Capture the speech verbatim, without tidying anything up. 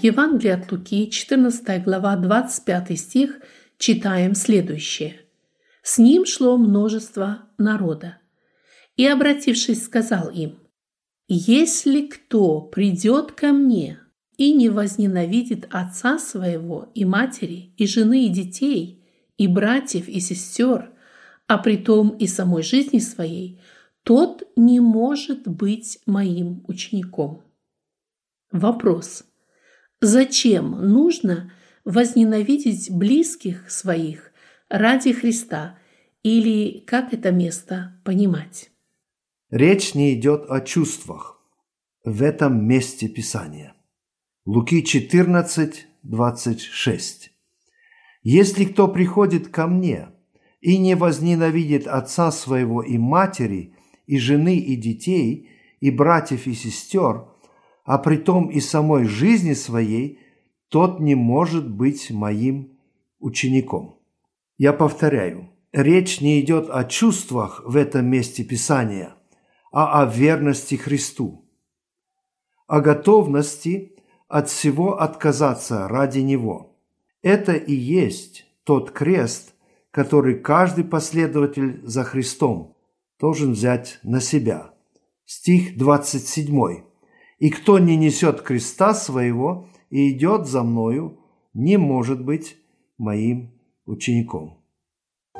Евангелии от Луки, четырнадцатая глава, двадцать пятый стих, читаем следующее. «С ним шло множество народа, и, обратившись, сказал им: если кто придет ко мне и не возненавидит отца своего и матери, и жены, и детей, и братьев, и сестер, а притом и самой жизни своей, тот не может быть моим учеником». Вопрос. Зачем нужно возненавидеть близких своих ради Христа, или как это место понимать? Речь не идет о чувствах в этом месте Писания. Луки четырнадцать, двадцать шесть. «Если кто приходит ко мне и не возненавидит отца своего и матери, и жены, и детей, и братьев, и сестер, а притом и самой жизни своей, тот не может быть моим учеником». Я повторяю, речь не идет о чувствах в этом месте Писания, а о верности Христу, о готовности от всего отказаться ради Него. Это и есть тот крест, который каждый последователь за Христом должен взять на себя. Стих двадцать семь. «И кто не несет креста своего и идет за Мною, не может быть моим учеником».